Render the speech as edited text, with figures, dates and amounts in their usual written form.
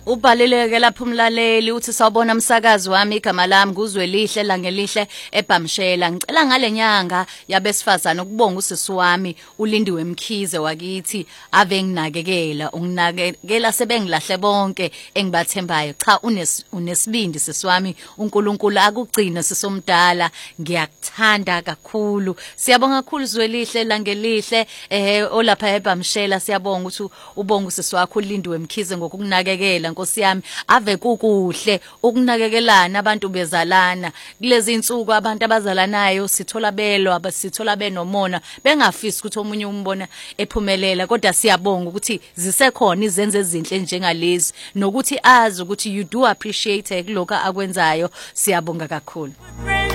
Ubhaleleke lapha umlaleli uthi sawubona umsakazi wami igama lami nguzwelihle langelihle eBhamshela. Ngicela ngale nyanga yabesifazana ukubonga usisi wami uLindiwe Mkhize wakithi ave nginakekela. Unginakekela sebengilahle bonke engibathembayo. Cha unesibindi sisi wami uNkulunkulu akugcina sisomdala. Ngiyakuthanda kakhulu. Siyabonga kakhulu zwelihle langelihle olapha eBhamshela siyabonga ukuthi ubonga usisi wakho uLindiwe Mkhize ngokunakekela. Nkosi yami ave kukuhle ukunakekelana abantu bezalana kulezi insuku abantu abazalanayo sithola belwa abasithola benomona bengafisi ukuthi omunye umbona ephumelela kodwa siyabonga ukuthi zisekhona izenze ezinhle njengalezi nokuthi azi ukuthi you do appreciate kuloko akwenzayo siyabonga kakhulu.